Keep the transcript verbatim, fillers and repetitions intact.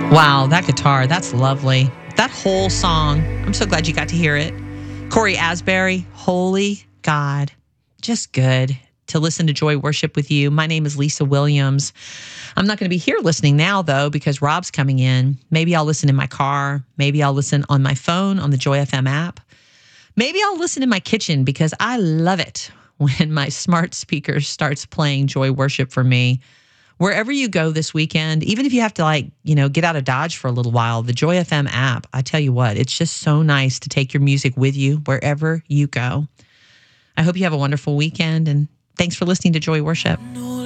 Wow, that guitar, that's lovely. That whole song, I'm so glad you got to hear it. Corey Asbury, holy God, just good to listen to Joy Worship with you. My name is Lisa Williams. I'm not going to be here listening now, though, because Rob's coming in. Maybe I'll listen in my car. Maybe I'll listen on my phone on the Joy F M app. Maybe I'll listen in my kitchen because I love it when my smart speaker starts playing Joy Worship for me. Wherever you go this weekend, even if you have to, like, you know, get out of Dodge for a little while, the Joy F M app, I tell you what, it's just so nice to take your music with you wherever you go. I hope you have a wonderful weekend, and thanks for listening to Joy Worship.